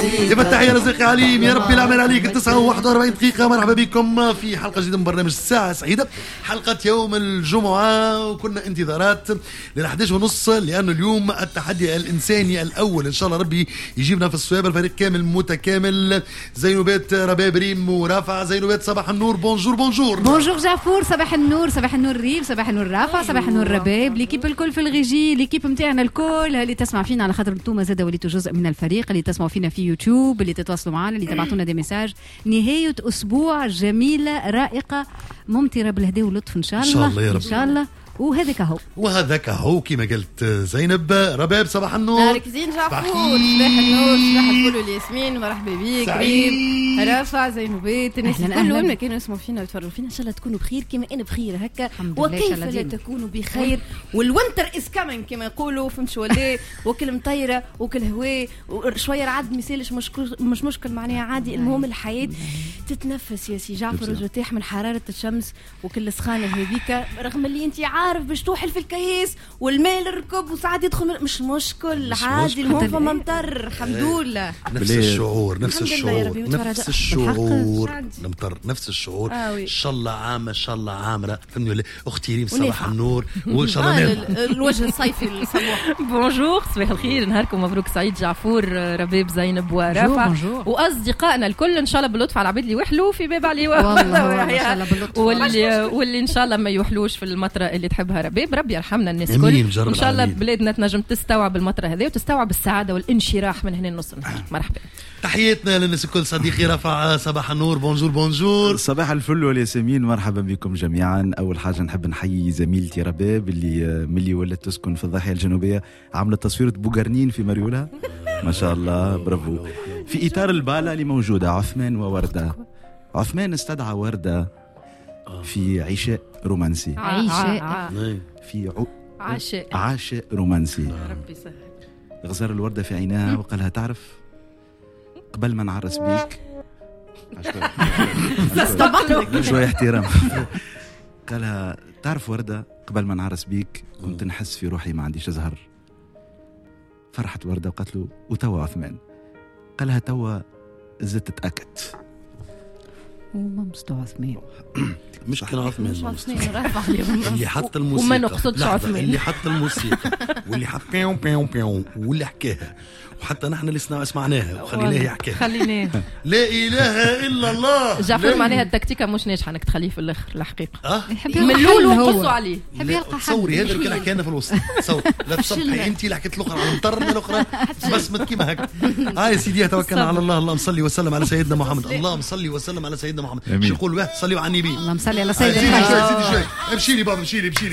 يا تحية رزاق عليم، يا ربي العمل عليك. 9:41 دقيقة. مرحبا بكم في حلقة جديدة من برنامج الساعة سعيدة، حلقة يوم الجمعة، وكنا انتظارات لل11:30 لأنه اليوم التحدي الإنساني الأول. إن شاء الله ربي يجيبنا في الصواب. الفريق كامل متكامل. زينوبات، رباب، ريم ورافع. زينوبات صباح النور، بونجور بونجور. بونجور جعفور، صباح النور. صباح النور ريم، صباح النور رافع، صباح النور رباب. ليكيب الكل في الغيجي، ليكيب متاعنا الكل اللي تسمع فينا على خاطر انتم زاده وليتوا جزء من الفريق، اللي تسمعوا فينا في يوتيوب، اللي تتواصلوا معنا، اللي تبعتونا دي ميساج. نهاية أسبوع جميلة رائقة ممطرة بالهداء واللطف إن شاء الله. إن شاء الله يا رب. إن شاء الله. وهذاك هو كما قلت زينب. رباب صباح النور. مركزين جعفور، صباح النور، صباح الفل والياسمين. مرحبا بيك ريم، رافع، زينوبات، الناس الكل وين ما كانوا يسمعوا فينا ويتفرجوا فينا. ان شاء الله تكونوا بخير كما انا بخير هكا، وكيف لا تكونوا بخير. والوينتر از كامين كما يقولوا، فهمت ولا؟ وكل مطيره وكل هواء وشويه رعد مثالش، مش مشكل معناها عادي. المهم الحياه تتنفس يا سي جعفر وترتاح من حراره الشمس وكل سخانه هذيك، رغم اللي انت عارف باش توحل في الكيس والماء الركب وساعات يدخل، مش مشكل عادي. المهم فما مطر الحمد لله. نفس الشعور نفس الشعور المطر نفس الشعور. ان شاء الله عامه، ان شاء الله عامره. فهمني ولا اختي ريم؟ صباح النور، وان شاء الله الوجه الصيفي الصباح. بونجور، صباح الخير، نهاركم مبروك سعيد. جعفور، رباب، زينب ورافع واصدقائنا الكل. ان شاء الله باللطف على العباد اللي يوحلوا في باب علي واللي ان شاء الله ما يوحلوش في المطره اللي تحبها رباب. ربي يرحمنا الناس الكل. ان شاء الله بلادنا تنجم تستوعب المطره هذه وتستوعب السعاده والانشراح من هنا النص النهار. مرحبا، تحياتنا للناس الكل. صديقي رافع صباح النور، بونجور بونجور. صباح الفل والياسمين، مرحبا بكم جميعا. اول حاجه نحب نحيي زميلتي رباب اللي ملي ولات تسكن في الضاحيه الجنوبيه، عملت تصويره بوغرنين في مريولها ما شاء الله، برافو. في اطار الباله اللي موجوده عثمان وورده. عثمان استدعى ورده في عشاء رومانسي. في عشاء رومانسي. ربي سهل. غزر الوردة في عينها وقالها تعرف قبل ما نعرس بيك شوية احترام. قالها تعرف وردة قبل ما نعرس بيك كنت نحس في روحي ما عنديش زهر. فرحت وردة وقالت له وتوا عثمان؟ قالها توا زدت تتأكد. وما مستوى عثمان، مش كان عثمان رافع اللي حط الموسيقى، وما نقصدش عثمان اللي حط الموسيقى واللي حط بيون بيون بيون واللي حكاها، وحتى نحن اللي سمعناها وخليناه يحكيها. خليناه. لا اله الا الله. جعفر معناها التكتيكه مش ناجحه انك تخليه في الاخر الحقيقه. من الاول ونقصوا عليه. تصوري هذا اللي كان حكينا في الوسط. تصور لا تصبحي انت اللي حكيت الاخرى على المطر من الاخرى بس كيما هكا. يا سيدي توكلنا على الله. اللهم صل وسلم على سيدنا محمد. اللهم صل وسلم على سيدنا محمد. شو يقول؟ صلوا على النبي. اللهم صل على سيدنا محمد. امشي لي بابا، امشي لي